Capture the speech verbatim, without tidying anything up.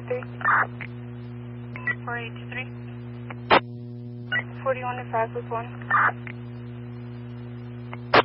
three. four eight two three. forty-one to five with one.